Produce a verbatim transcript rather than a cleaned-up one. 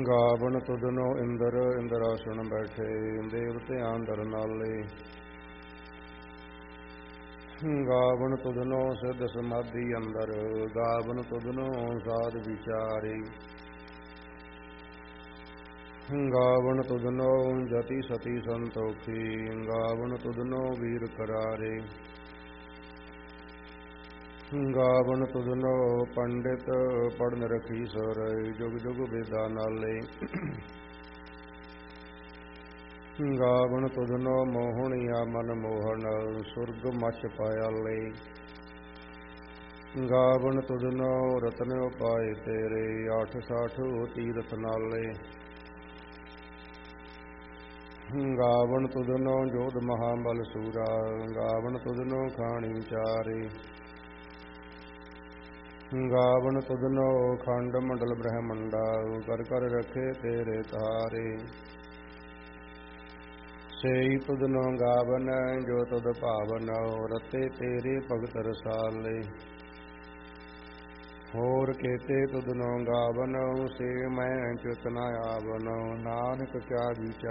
ਗਾਵਣ ਤੁਧਨੋ ਇੰਦਰ ਇੰਦਰਾਸਣ ਬੈਠੇ, ਦੇਵਤਿਆਂ ਦਰ ਨਾਲੇ। ਗਾਵਣ ਤੁਧਨੋ ਸਿੱਧ ਸਮਾਧੀ ਅੰਦਰ, ਗਾਵਣ ਤੁਧਨੋ ਸਾਧ ਵਿਚਾਰੇ। ਗਾਵਣ ਤੁਧਨੋ ਜਤੀ ਸਤੀ ਸੰਤੋਖੀ, ਗਾਵਣ ਤੁਧਨੋ ਵੀਰ ਕਰਾਰੇ। ਗਾਵਣ ਤੁਧਨੋ ਪੰਡਿਤ ਪੜਨ ਰਖੀ ਸੋਰੈ, ਜੁਗ ਜੁਗ ਵੇਦਾਂ ਨਾਲੇ। ਗਾਵਣ ਤੁਧਨੋ ਮੋਹਣੀਆ ਮਨ ਮੋਹਨ, ਸੁਰਗ ਮਛ ਪਾਇਆਲੇ। ਗਾਵਣ ਤੁਧਨੋ ਰਤਨ ਉਪਾਏ ਤੇਰੇ, ਆਠ ਸਾਠ ਤੀਰਥ ਨਾਲੇ। ਗਾਵਣ ਤੁਧਨੋ ਜੋਧ ਮਹਾਬਲ ਸੂਰਾ, ਗਾਵਣ ਤੁਧਨੋ ਖਾਣੀ ਚਾਰੇ। ਗਾਵਣ ਤੁਧਨੋ ਖੰਡ ਮੰਡਲ ਬ੍ਰਹਮੰਡਾ, ਕਰ ਕਰ ਰਖੇ ਤੇਰੇ ਤਾਰੇ। ਸੇਈ ਤੁਧਨੋ ਗਾਵਨ ਜੋ ਤੁਧ ਭਾਵਨ, ਰਤੇ ਤੇਰੇ ਭਗਤ ਰਸਾਲੇ। ਹੋਰ ਕੇਤੇ ਤੁਧਨੋ ਗਾਵਨ, ਸੇ ਮੈਂ ਚਿਤ ਨ ਆਵਨ, ਨਾਨਕ ਕਿਆ ਵਿਚਾਰ।